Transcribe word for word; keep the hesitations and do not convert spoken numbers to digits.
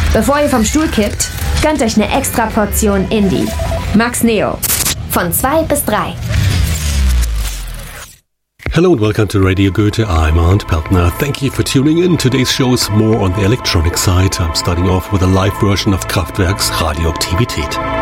Bevor ihr vom Stuhl kippt, gönnt euch eine extra Portion Indie. Max Neo. Von zwei bis drei. Hello and welcome to Radio Goethe. I'm Arndt Peltner. Thank you for tuning in. Today's show is more on the electronic side. I'm starting off with a live version of Kraftwerk's Radioaktivität.